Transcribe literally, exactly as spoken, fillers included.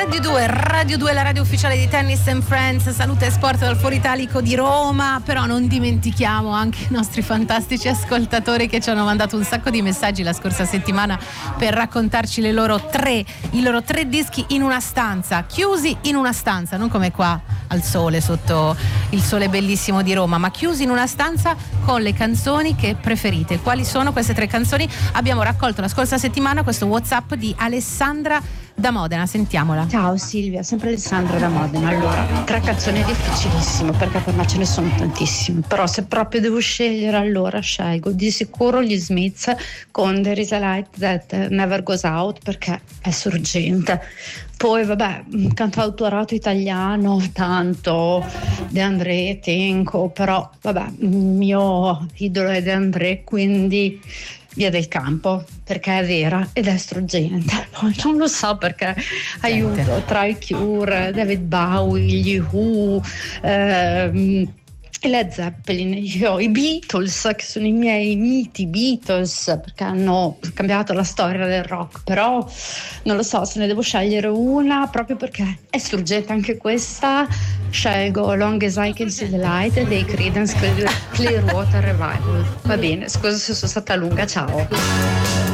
Radio due, Radio due, la radio ufficiale di Tennis and Friends, salute e sport dal Foro Italico di Roma. Però non dimentichiamo anche i nostri fantastici ascoltatori che ci hanno mandato un sacco di messaggi la scorsa settimana per raccontarci le loro tre, i loro tre dischi in una stanza, chiusi in una stanza, non come qua al sole, sotto il sole bellissimo di Roma, ma chiusi in una stanza con le canzoni che preferite. Quali sono queste tre canzoni? Abbiamo raccolto la scorsa settimana questo WhatsApp di Alessandra da Modena, sentiamola. Ciao Silvia, sempre Alessandra da Modena. Allora, tre canzoni è difficilissimo perché per me ce ne sono tantissime, però se proprio devo scegliere allora scelgo di sicuro gli Smiths con There is a Light That Never Goes Out perché è sorgente. Poi vabbè, cantautorato italiano tanto, De André, Tenco, però vabbè, il mio idolo è De André, quindi Via del Campo, perché è vera ed è struggente. Non lo so perché, aiuto, tra i Cure, David Bowie, gli Who, ehm, Led Zeppelin, io, i Beatles, che sono i miei miti Beatles, perché hanno cambiato la storia del rock, però non lo so, se ne devo scegliere una, proprio perché è struggente anche questa, scelgo Long as I Can See the Light dei Creedence Clearwater Revival. Va bene, scusa se sono stata lunga, ciao.